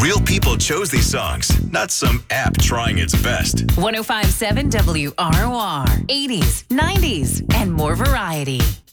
Real people chose these songs, not some app trying its best. 1057 WROR, 80s, 90s, and more variety.